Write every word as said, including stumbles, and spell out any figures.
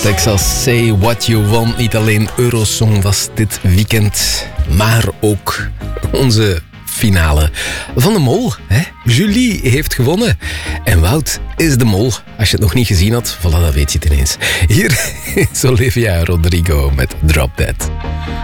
Texas, say what you want. Niet alleen Eurosong was dit weekend, maar ook onze finale van de Mol. Hè? Julie heeft gewonnen. En Wout is de Mol. Als je het nog niet gezien had, voilà, dan weet je het ineens. Hier is Olivia Rodrigo met Drop Dead.